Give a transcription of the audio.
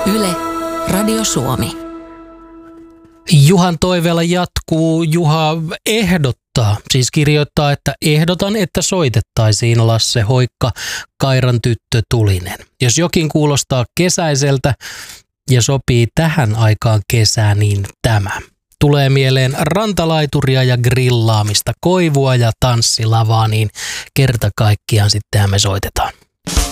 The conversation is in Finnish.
Yle, Radio Suomi. Juhan toiveella jatkuu. Juha ehdottaa, siis kirjoittaa, että ehdotan, että soitettaisiin Lasse Hoikka, Kairan tyttö Tulinen. Jos jokin kuulostaa kesäiseltä ja sopii tähän aikaan kesää, niin tämä. Tulee mieleen rantalaituria ja grillaamista, koivua ja tanssilavaa, niin kerta kaikkiaan sittenhän me soitetaan.